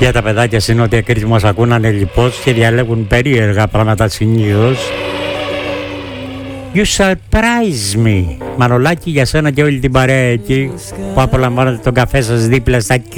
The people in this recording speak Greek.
Για τα παιδάκια στην Νότια Κρήτη μας ακούνανε λοιπόν και διαλέγουν περίεργα πράγματα συνήθως. You surprise me. Μανολάκι, για σένα και όλη την παρέα εκεί που απολαμβάνετε τον καφέ σας δίπλα στα